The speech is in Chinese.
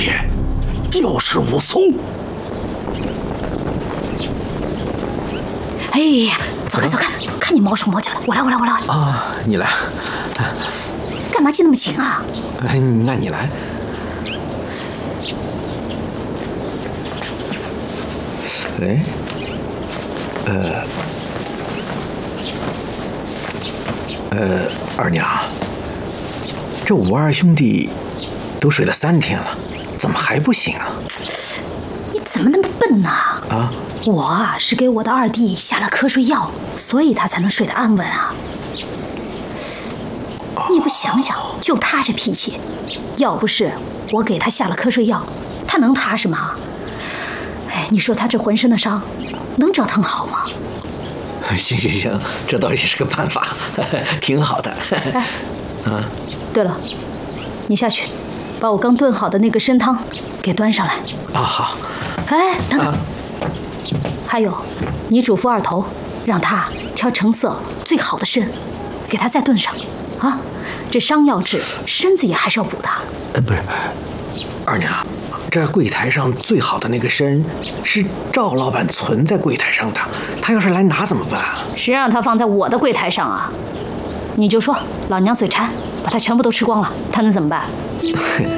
弟，有事武松。 哎呀，走开走开，看你毛手毛脚的，我来。 啊，你来。 干嘛系那么紧啊？ 那你来。二娘，这武二兄弟都睡了3天了，怎么还不醒啊？ 你怎么那么笨呢？ 啊， 我是给我的二弟下了瞌睡药，所以他才能睡得安稳啊。你不想想，就他这脾气，要不是我给他下了瞌睡药，他能踏实吗？哎，你说他这浑身的伤，能折腾好吗？ 行，这倒也是个办法，挺好的。 哎，对了，你下去，把我刚炖好的那个参汤给端上来。 啊，好。 哎，等等，还有，你嘱咐二头，让他挑成色最好的参，给他再炖上。啊，这伤要治，身子也还是要补的。 不是，二娘，这柜台上最好的那个参是赵老板存在柜台上的，他要是来拿怎么办啊？ 谁让他放在我的柜台上啊？你就说老娘嘴馋，把它全部都吃光了，他能怎么办？